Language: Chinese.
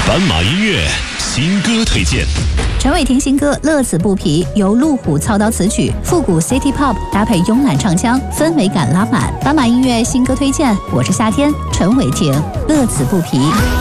斑马音乐新歌推荐。 陈伟霆新歌《乐此不疲》由路虎操刀词曲，复古 City Pop 搭配慵懒唱腔，氛围感拉满。斑马音乐新歌推荐，我是夏天，陈伟霆，《乐此不疲》。